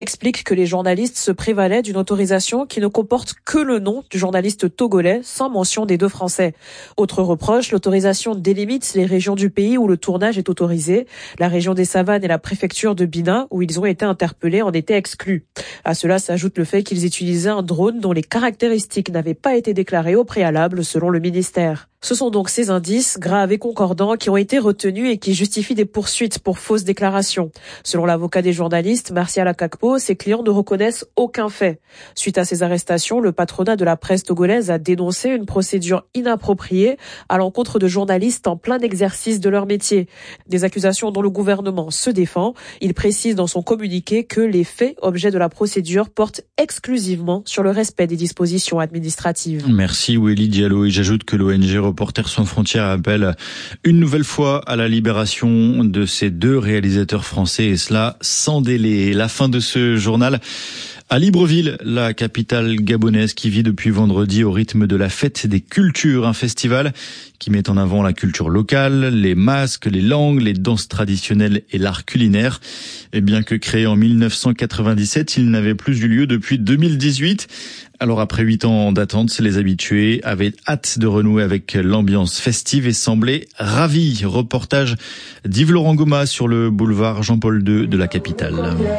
explique que les journalistes se prévalaient d'une autorisation qui ne comporte que le nom du journaliste togolais sans mention des deux Français. Autre reproche, l'autorisation délimite les régions du pays où le tournage est autorisé. La région des Savanes et la préfecture de Bina, où ils ont été interpellés, en étaient exclus. À cela s'ajoute le fait qu'ils utilisaient un drone dont les caractéristiques n'avaient pas été déclarées au préalable selon le ministère. Ce sont donc ces indices, graves et concordants, qui ont été retenus et qui justifient des poursuites pour fausses déclarations. Selon l'avocat des journalistes, Martial Akakpo, ses clients ne reconnaissent aucun fait. Suite à ces arrestations, le patronat de la presse togolaise a dénoncé une procédure inappropriée à l'encontre de journalistes en plein exercice de leur métier. Des accusations dont le gouvernement se défend. Il précise dans son communiqué que les faits objets de la procédure portent exclusivement sur le respect des dispositions administratives. Merci Wélie Diallo, et j'ajoute que l'ONG Reporters sans frontières appelle une nouvelle fois à la libération de ces deux réalisateurs français, et cela sans délai. La fin de ce journal à Libreville, la capitale gabonaise qui vit depuis vendredi au rythme de la fête des cultures, un festival qui met en avant la culture locale, les masques, les langues, les danses traditionnelles et l'art culinaire. Et bien que créé en 1997, il n'avait plus eu lieu depuis 2018. Alors après 8 ans d'attente, les habitués avaient hâte de renouer avec l'ambiance festive et semblaient ravis. Reportage d'Yves Laurent Goma sur le boulevard Jean-Paul II de la capitale.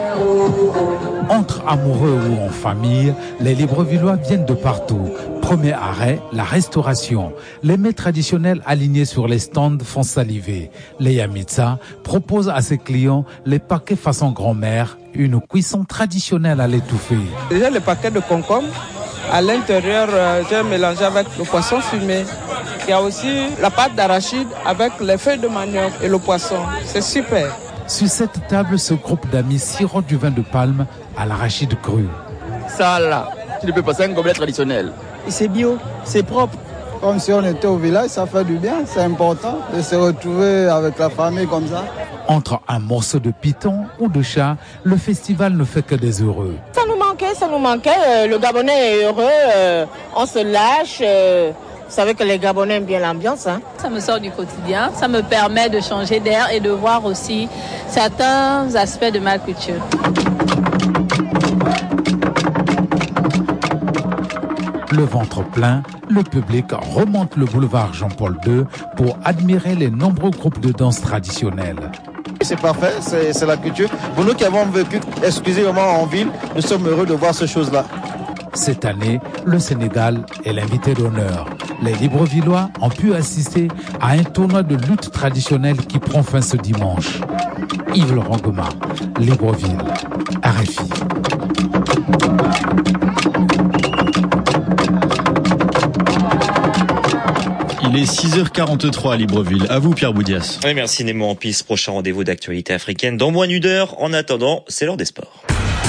Entre amoureux ou en famille, les Librevillois viennent de partout. Premier arrêt, la restauration. Les mets traditionnels alignés sur les stands font saliver. Leia Mitsa propose à ses clients les paquets façon grand-mère, une cuisson traditionnelle à l'étouffer. Déjà le paquet de concombre, à l'intérieur, j'ai mélangé avec le poisson fumé. Il y a aussi la pâte d'arachide avec les feuilles de manioc et le poisson. C'est super. Sur cette table, ce groupe d'amis sirote du vin de palme à l'arachide cru. Ça là, tu ne peux passer un gobelet traditionnel. Et c'est bio, c'est propre. Comme si on était au village, ça fait du bien, c'est important de se retrouver avec la famille comme ça. Entre un morceau de python ou de chat, le festival ne fait que des heureux. Ça nous manquait. Le Gabonais est heureux, on se lâche. Vous savez que les Gabonais aiment bien l'ambiance. Ça me sort du quotidien, ça me permet de changer d'air et de voir aussi certains aspects de ma culture. Le ventre plein, le public remonte le boulevard Jean-Paul II pour admirer les nombreux groupes de danse traditionnels. C'est parfait, c'est la culture. Pour nous qui avons vécu exclusivement en ville, nous sommes heureux de voir ces choses-là. Cette année, le Sénégal est l'invité d'honneur. Les Librevillois ont pu assister à un tournoi de lutte traditionnelle qui prend fin ce dimanche. Yves Laurent Goma, Libreville, RFI. Il est 6h43 à Libreville. À vous Pierre Boudias. Oui, merci Nemo en piste. Prochain rendez-vous d'actualité africaine dans moins d'une heure. En attendant, c'est l'heure des sports.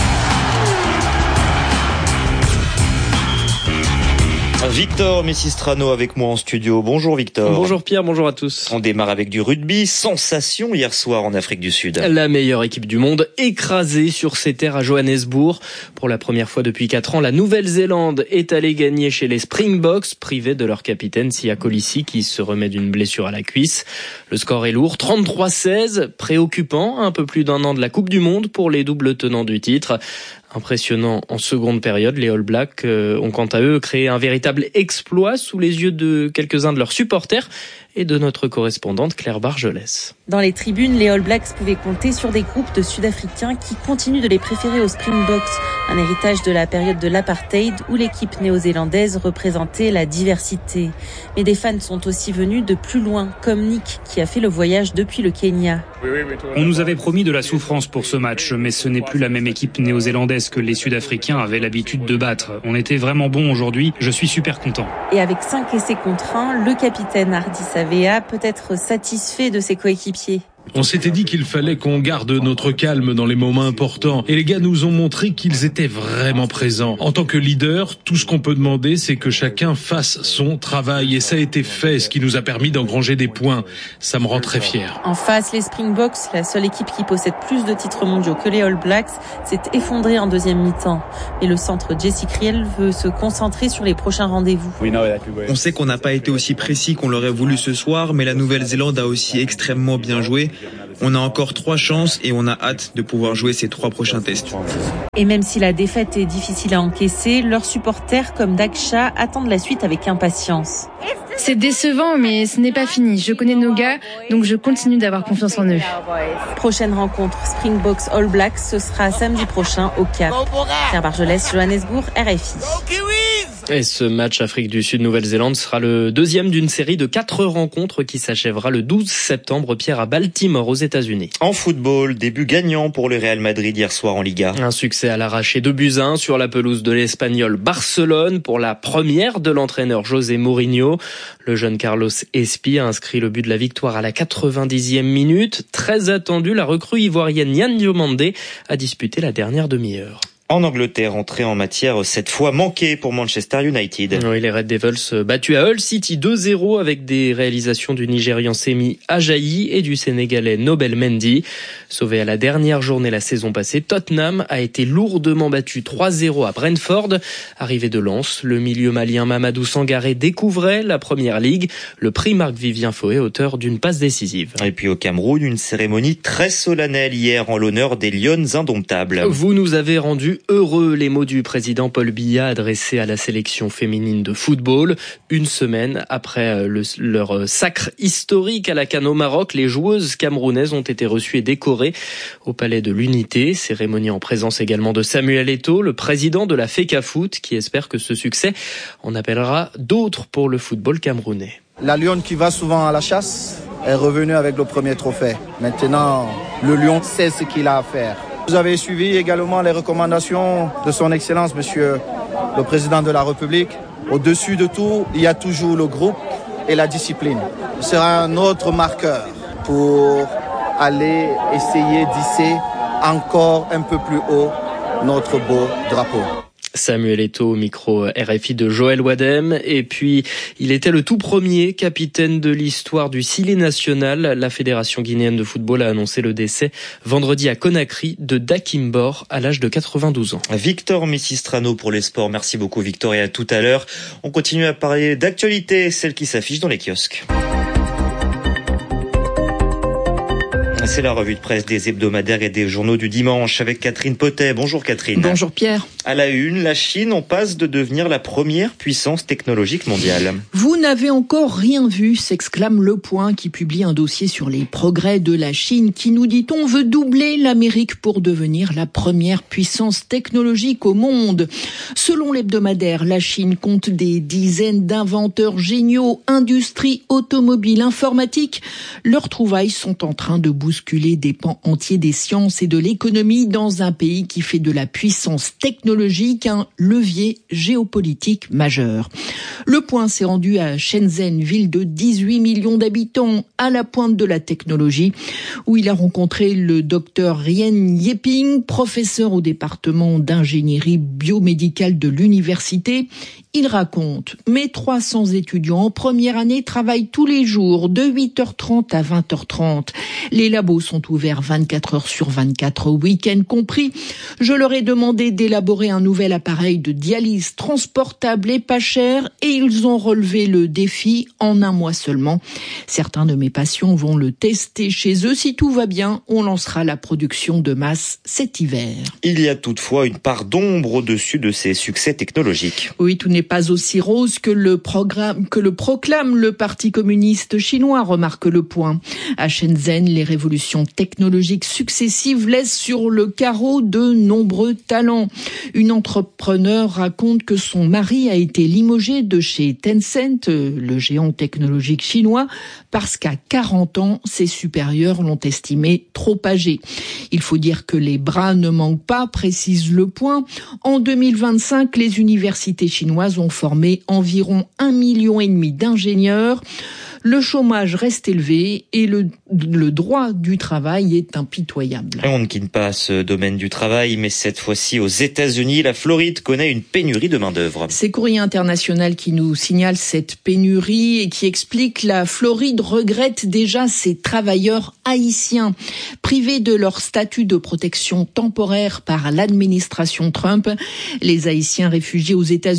Victor Messistrano avec moi en studio. Bonjour Victor. Bonjour Pierre, bonjour à tous. On démarre avec du rugby. Sensation hier soir en Afrique du Sud. La meilleure équipe du monde écrasée sur ses terres à Johannesburg. Pour la première fois depuis 4 ans, la Nouvelle-Zélande est allée gagner chez les Springboks, privés de leur capitaine Siya Kolisi qui se remet d'une blessure à la cuisse. Le score est lourd, 33-16, préoccupant, un peu plus d'un an de la Coupe du Monde pour les doubles tenants du titre. Impressionnant en seconde période, les All Blacks ont quant à eux créé un véritable exploit sous les yeux de quelques-uns de leurs supporters et de notre correspondante Claire Bargelès. Dans les tribunes, les All Blacks pouvaient compter sur des groupes de Sud-Africains qui continuent de les préférer aux Springboks, un héritage de la période de l'apartheid où l'équipe néo-zélandaise représentait la diversité. Mais des fans sont aussi venus de plus loin, comme Nick qui a fait le voyage depuis le Kenya. On nous avait promis de la souffrance pour ce match, mais ce n'est plus la même équipe néo-zélandaise que les Sud-Africains avaient l'habitude de battre. On était vraiment bons aujourd'hui, je suis super content. Et avec 5 essais contre 1, le capitaine Hardy Savea peut être satisfait de ses coéquipiers. On s'était dit qu'il fallait qu'on garde notre calme dans les moments importants. Et les gars nous ont montré qu'ils étaient vraiment présents. En tant que leader, tout ce qu'on peut demander, c'est que chacun fasse son travail. Et ça a été fait, ce qui nous a permis d'engranger des points. Ça me rend très fier. En face, les Springboks, la seule équipe qui possède plus de titres mondiaux que les All Blacks, s'est effondrée en deuxième mi-temps. Mais le centre Jesse Kriel veut se concentrer sur les prochains rendez-vous. On sait qu'on n'a pas été aussi précis qu'on l'aurait voulu ce soir, mais la Nouvelle-Zélande a aussi extrêmement bien joué. On a encore 3 chances et on a hâte de pouvoir jouer ces 3 prochains tests. Et même si la défaite est difficile à encaisser, leurs supporters comme Daksha attendent la suite avec impatience. C'est décevant, mais ce n'est pas fini. Je connais nos gars, donc je continue d'avoir confiance en eux. Prochaine rencontre Springboks All Blacks, ce sera samedi prochain au Cap. Pierre Bargelès, Johannesburg, RFI. Et ce match Afrique du Sud-Nouvelle-Zélande sera le deuxième d'une série de 4 rencontres qui s'achèvera le 12 septembre, Pierre, à Baltimore, aux États-Unis. En football, début gagnant pour le Real Madrid hier soir en Liga. Un succès à l'arraché 2-1 sur la pelouse de l'Espagnol Barcelone pour la première de l'entraîneur José Mourinho. Le jeune Carlos Espi a inscrit le but de la victoire à la 90e minute. Très attendu, la recrue ivoirienne Yann Diomandé a disputé la dernière demi-heure. En Angleterre, entrée en matière cette fois manquée pour Manchester United. Oui, les Red Devils battus à Hull City 2-0 avec des réalisations du Nigérian Semi Ajayi et du Sénégalais Nobel Mendy. Sauvé à la dernière journée la saison passée, Tottenham a été lourdement battu 3-0 à Brentford. Arrivé de Lens, le milieu malien Mamadou Sangaré découvrait la Première Ligue. Le prix Marc-Vivien Foé, auteur d'une passe décisive. Et puis au Cameroun, une cérémonie très solennelle hier en l'honneur des Lions indomptables. Vous nous avez rendu heureux, les mots du président Paul Biya adressés à la sélection féminine de football. Une semaine après leur sacre historique à la CAN au Maroc, les joueuses camerounaises ont été reçues et décorées au Palais de l'Unité. Cérémonie en présence également de Samuel Eto'o, le président de la FECAFOOT, qui espère que ce succès en appellera d'autres pour le football camerounais. La lionne qui va souvent à la chasse est revenue avec le premier trophée. Maintenant, le lion sait ce qu'il a à faire. Vous avez suivi également les recommandations de son Excellence, Monsieur le Président de la République. Au-dessus de tout, il y a toujours le groupe et la discipline. Ce sera un autre marqueur pour aller essayer d'hisser encore un peu plus haut notre beau drapeau. Samuel Eto'o au micro RFI de Joël Wadem. Et puis, il était le tout premier capitaine de l'histoire du Sili national. La Fédération guinéenne de football a annoncé le décès vendredi à Conakry de Dakim Bor à l'âge de 92 ans. Victor Missistrano pour les sports. Merci beaucoup Victor et à tout à l'heure. On continue à parler d'actualité, celle qui s'affiche dans les kiosques. C'est la revue de presse des hebdomadaires et des journaux du dimanche avec Catherine Potet. Bonjour Catherine. Bonjour Pierre. À la une, la Chine en passe de devenir la première puissance technologique mondiale. Vous n'avez encore rien vu, s'exclame Le Point qui publie un dossier sur les progrès de la Chine qui, nous dit-on, veut doubler l'Amérique pour devenir la première puissance technologique au monde. Selon l'hebdomadaire, la Chine compte des dizaines d'inventeurs géniaux, industrie automobile, informatique. Leurs trouvailles sont en train de bousculer des pans entiers des sciences et de l'économie dans un pays qui fait de la puissance technologique un levier géopolitique majeur. Le Point s'est rendu à Shenzhen, ville de 18 millions d'habitants, à la pointe de la technologie, où il a rencontré le docteur Rien Yeping, professeur au département d'ingénierie biomédicale de l'université. Il raconte « Mes 300 étudiants en première année travaillent tous les jours, de 8h30 à 20h30. Les labos sont ouverts 24 heures sur 24, week-end compris. Je leur ai demandé d'élaborer un nouvel appareil de dialyse transportable et pas cher et ils ont relevé le défi en un mois seulement. Certains de mes patients vont le tester chez eux. Si tout va bien, on lancera la production de masse cet hiver. » Il y a toutefois une part d'ombre au-dessus de ces succès technologiques. Oui, tout n'est pas aussi rose que le proclame le Parti communiste chinois, remarque Le Point. À Shenzhen, les révolutions technologiques successives laissent sur le carreau de nombreux talents. Une entrepreneure raconte que son mari a été limogé de chez Tencent, le géant technologique chinois, parce qu'à 40 ans, ses supérieurs l'ont estimé trop âgé. Il faut dire que les bras ne manquent pas, précise Le Point. En 2025, les universités chinoises ont formé environ 1,5 million d'ingénieurs. Le chômage reste élevé et le droit du travail est impitoyable. On ne quitte pas ce domaine du travail, mais cette fois-ci aux États-Unis, la Floride connaît une pénurie de main-d'œuvre. C'est Courrier International qui nous signale cette pénurie et qui explique la Floride regrette déjà ses travailleurs haïtiens. Privés de leur statut de protection temporaire par l'administration Trump, les Haïtiens réfugiés aux États-Unis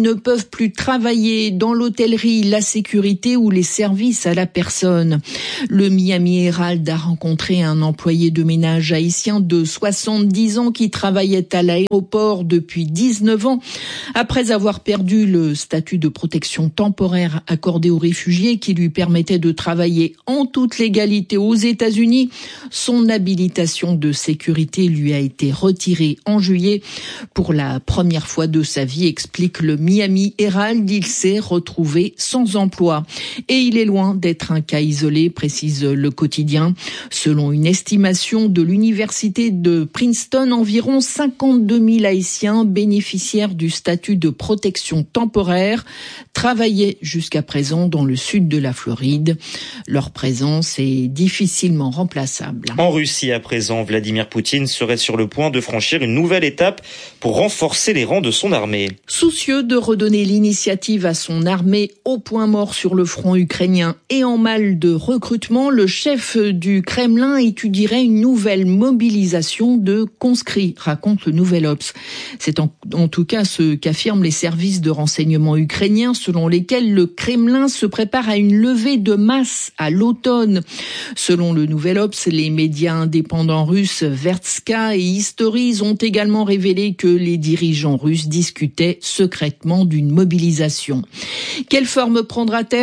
ne peuvent plus travailler dans l'hôtellerie, la sécurité ou les services à la personne. Le Miami Herald a rencontré un employé de ménage haïtien de 70 ans qui travaillait à l'aéroport depuis 19 ans. Après avoir perdu le statut de protection temporaire accordé aux réfugiés qui lui permettait de travailler en toute légalité aux États-Unis, son habilitation de sécurité lui a été retirée en juillet. Pour la première fois de sa vie, explique le Miami Herald, il s'est retrouvé sans emploi. Et il est loin d'être un cas isolé, précise le quotidien. Selon une estimation de l'université de Princeton, environ 52 000 Haïtiens bénéficiaires du statut de protection temporaire travaillaient jusqu'à présent dans le sud de la Floride. Leur présence est difficilement remplaçable. En Russie, à présent, Vladimir Poutine serait sur le point de franchir une nouvelle étape pour renforcer les rangs de son armée. Soucieux de redonner l'initiative à son armée au point mort sur le front ukrainien et en mal de recrutement, le chef du Kremlin étudierait une nouvelle mobilisation de conscrits, raconte le Nouvel Obs. C'est en tout cas ce qu'affirment les services de renseignement ukrainiens, selon lesquels le Kremlin se prépare à une levée de masse à l'automne. Selon le Nouvel Obs, les médias indépendants russes Vertska et Histories ont également révélé que les dirigeants russes discutaient secrètement d'une mobilisation. Quelle forme prendra-t-elle ?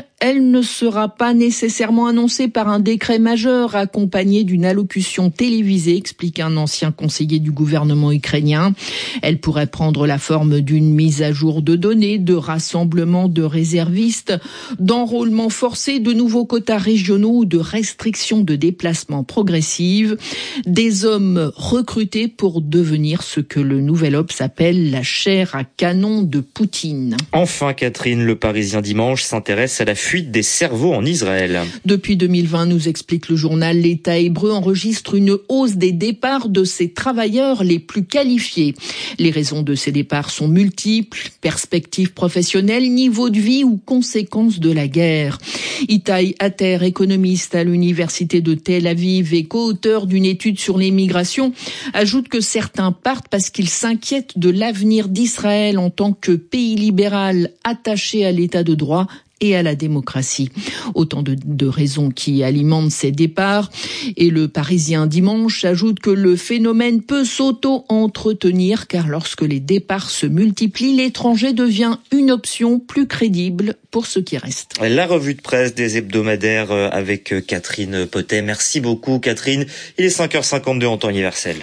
Elle ne sera pas nécessairement annoncée par un décret majeur accompagné d'une allocution télévisée, explique un ancien conseiller du gouvernement ukrainien. Elle pourrait prendre la forme d'une mise à jour de données, de rassemblement de réservistes, d'enrôlement forcé, de nouveaux quotas régionaux ou de restrictions de déplacement progressives. Des hommes recrutés pour devenir ce que le Nouvel Obs appelle la chair à canon de Poutine. Enfin, Catherine, le Parisien dimanche s'intéresse à la fuite des cerveaux en Israël. Depuis 2020, nous explique le journal, l'État hébreu enregistre une hausse des départs de ses travailleurs les plus qualifiés. Les raisons de ces départs sont multiples, perspectives professionnelles, niveau de vie ou conséquences de la guerre. Itai Ater, économiste à l'université de Tel Aviv et co-auteur d'une étude sur les migrations, ajoute que certains partent parce qu'ils s'inquiètent de l'avenir d'Israël en tant que pays libéral attaché à l'état de droit et à la démocratie. Autant de raisons qui alimentent ces départs. Et le Parisien dimanche ajoute que le phénomène peut s'auto-entretenir car lorsque les départs se multiplient, l'étranger devient une option plus crédible pour ceux qui restent. La revue de presse des hebdomadaires avec Catherine Potet. Merci beaucoup Catherine. Il est 5h52 en temps universel.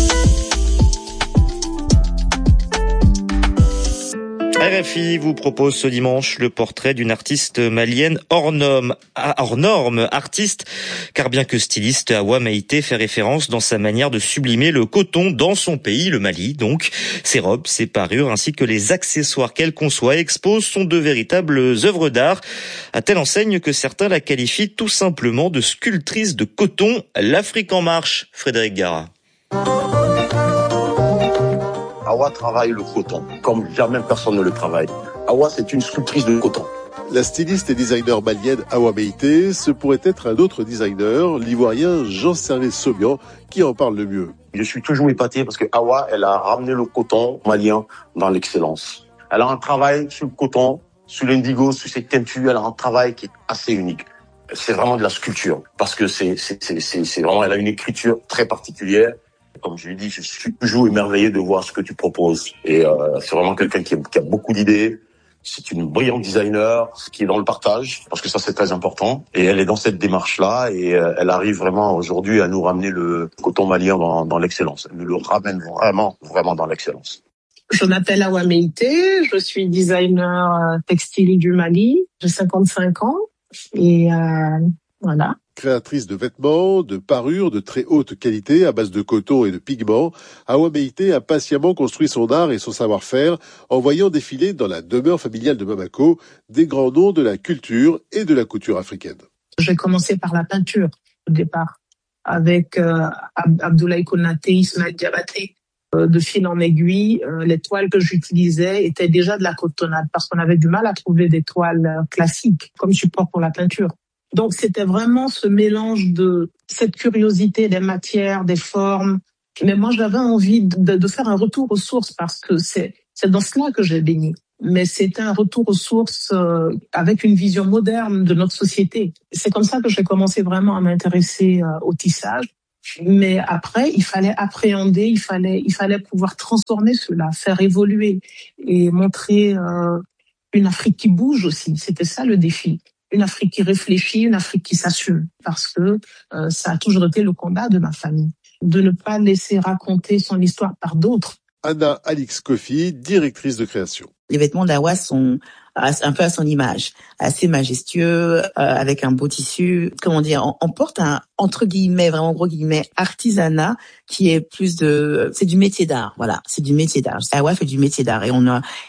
RFI vous propose ce dimanche le portrait d'une artiste malienne hors norme, artiste, car bien que styliste, Awa Maïté fait référence dans sa manière de sublimer le coton dans son pays, le Mali. Donc, ses robes, ses parures, ainsi que les accessoires qu'elle conçoit et expose sont de véritables œuvres d'art, à telle enseigne que certains la qualifient tout simplement de sculptrice de coton. L'Afrique en marche, Frédéric Gara. Awa travaille le coton, comme jamais personne ne le travaille. Awa, c'est une sculptrice de coton. La styliste et designer malienne Awa Maïté, ce pourrait être un autre designer, l'ivoirien Jean-Servé Sobian, qui en parle le mieux. Je suis toujours épaté parce que Awa, elle a ramené le coton malien dans l'excellence. Elle a un travail sur le coton, sur l'indigo, sur ses teintures, elle a un travail qui est assez unique. C'est vraiment de la sculpture, parce que c'est vraiment, elle a une écriture très particulière. Comme je l'ai dit, je suis toujours émerveillé de voir ce que tu proposes. Et c'est vraiment quelqu'un qui a beaucoup d'idées. C'est une brillante designer qui est dans le partage, parce que ça c'est très important. Et elle est dans cette démarche-là et elle arrive vraiment aujourd'hui à nous ramener le coton malien dans l'excellence. Elle nous le ramène vraiment dans l'excellence. Je m'appelle Awa Maïté, je suis designer textile du Mali. J'ai 55 ans et voilà. Créatrice de vêtements, de parures de très haute qualité à base de coton et de pigments, Awa Maïté a patiemment construit son art et son savoir-faire en voyant défiler dans la demeure familiale de Bamako des grands noms de la culture et de la couture africaine. J'ai commencé par la peinture au départ, avec Abdoulaye Konaté, Ismaël Diabaté. De fil en aiguille, les toiles que j'utilisais étaient déjà de la cotonnade parce qu'on avait du mal à trouver des toiles classiques comme support pour la peinture. Donc, c'était vraiment ce mélange de cette curiosité des matières, des formes. Mais moi, j'avais envie de faire un retour aux sources parce que c'est dans cela que j'ai baigné. mais c'était un retour aux sources avec une vision moderne de notre société. C'est comme ça que j'ai commencé vraiment à m'intéresser au tissage. Mais après, il fallait appréhender, il fallait pouvoir transformer cela, faire évoluer et montrer une Afrique qui bouge aussi. C'était ça le défi. Une Afrique qui réfléchit, une Afrique qui s'assume. Parce que ça a toujours été le combat de ma famille. De ne pas laisser raconter son histoire par d'autres. Anna Alix Kofi, directrice de création. Les vêtements d'Awa sont un peu à son image, assez majestueux, avec un beau tissu. Comment dire, on porte un, entre guillemets, vraiment gros guillemets, artisanat qui est plus c'est du métier d'art. Voilà, c'est du métier d'art. Awa fait du métier d'art et on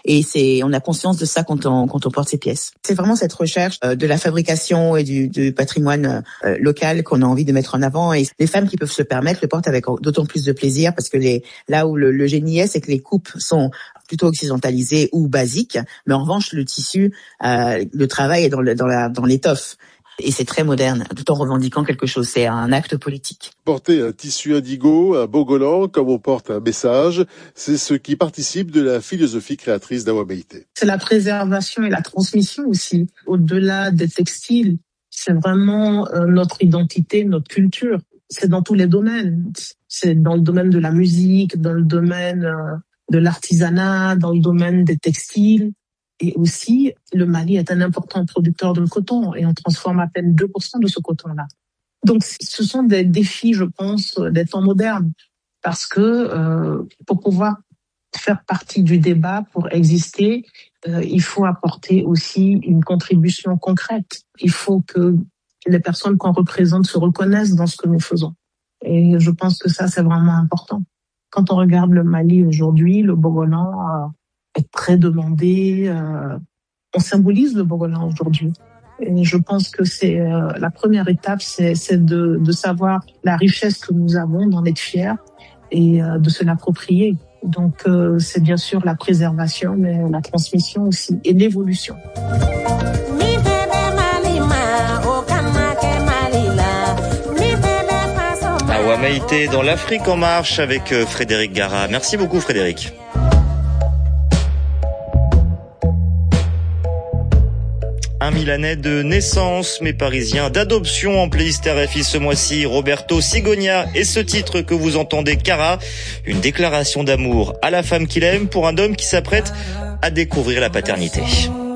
a conscience de ça quand on porte ces pièces. C'est vraiment cette recherche de la fabrication et du patrimoine local qu'on a envie de mettre en avant, et les femmes qui peuvent se permettre le portent avec d'autant plus de plaisir parce que là où le génie est, c'est que les coupes sont plutôt occidentalisées ou basiques, mais en revanche le tissu, le travail est dans l'étoffe. Et c'est très moderne, tout en revendiquant quelque chose. C'est un acte politique. Porter un tissu indigo, un bogolan, comme on porte un message, c'est ce qui participe de la philosophie créatrice d'Awa Meïté. C'est la préservation et la transmission aussi. Au-delà des textiles, c'est vraiment notre identité, notre culture. C'est dans tous les domaines. C'est dans le domaine de la musique, dans le domaine de l'artisanat, dans le domaine des textiles. Et aussi, le Mali est un important producteur de coton et on transforme à peine 2% de ce coton-là. Donc, ce sont des défis, je pense, des temps modernes. Parce que pour pouvoir faire partie du débat, pour exister, il faut apporter aussi une contribution concrète. Il faut que les personnes qu'on représente se reconnaissent dans ce que nous faisons. Et je pense que ça, c'est vraiment important. Quand on regarde le Mali aujourd'hui, le bogolan est très demandé. On symbolise le bogolan aujourd'hui. Et je pense que c'est la première étape, c'est de savoir la richesse que nous avons, d'en être fiers et de se l'approprier. Donc c'est bien sûr la préservation, mais la transmission aussi et l'évolution. Awa Meïté dans l'Afrique en marche avec Frédéric Gara. Merci beaucoup Frédéric. Un Milanais de naissance, mais parisien d'adoption en playlist RFI ce mois-ci, Roberto Sigonia, et ce titre que vous entendez, Cara, une déclaration d'amour à la femme qu'il aime pour un homme qui s'apprête à découvrir la paternité.